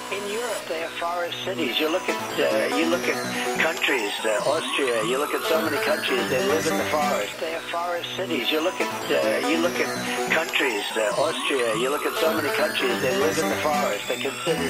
In Europe, they have forest cities. You look at countries, Austria. You look at so many countries. They live in the forest. They have forest cities. You look at countries, Austria. You look at so many countries. They live in the forest. They consider